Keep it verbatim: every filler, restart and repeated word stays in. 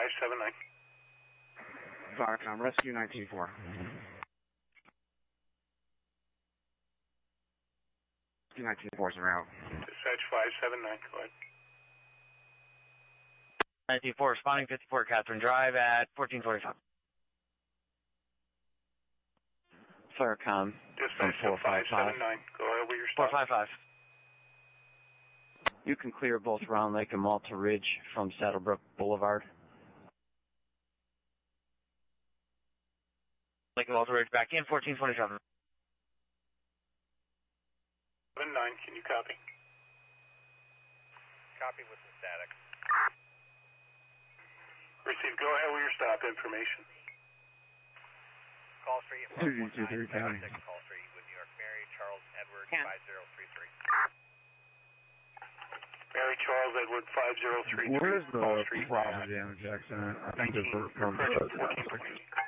five seven nine. Viacom, rescue nineteen four. Rescue nineteen four is en route. Dispatch five seven nine, go ahead. nineteen four responding, fifty-four Catherine Drive at fourteen forty-five. Viacom. Dispatch four five five five. seven nine, go ahead with your four stop. five five. You can clear both Round Lake and Malta Ridge from Saddlebrook Boulevard. Lake and Malta Ridge back in, fourteen twenty-seven. seven nine, can you copy? Copy with some static. Receive, go ahead with your stop information. Call Street, two two three County. Call Street with New York Mary, Charles Edward, Yeah. five zero three three. Mary Charles Edward five zero three three. Where is Call the Street. property damage accident? I think it's fourteen twenty.